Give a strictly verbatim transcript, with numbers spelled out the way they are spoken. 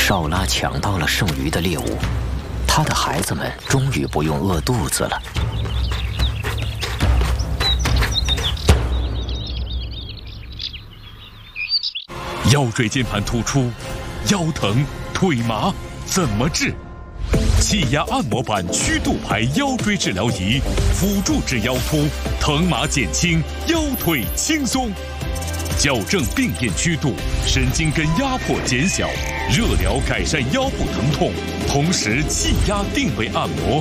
少拉抢到了剩余的猎物，他的孩子们终于不用饿肚子了。 腰椎间盘突出，腰疼腿麻怎么治？气压按摩板曲度牌腰椎治疗仪，辅助治腰突，疼麻减轻，腰腿轻松。矫正病变曲度，神经根压迫减小，热疗改善腰部疼痛，同时气压定位按摩。